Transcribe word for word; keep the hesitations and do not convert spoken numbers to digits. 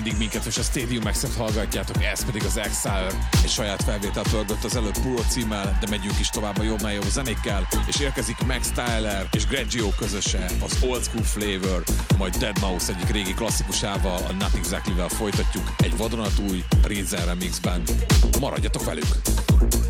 mindig minket, és a Stadium Max-et hallgatjátok, ez pedig az Exile. Egy saját felvételt pörgött az előbb Puro címmel, de megyünk is tovább a jobb jobb zenékkel, és érkezik Max Tyler és Greggio közöse, az Old School Flavor, majd deadmau5 egyik régi klasszikusával, a Not Exactly-vel folytatjuk egy vadonatúj Rinzen remixben. Maradjatok velük!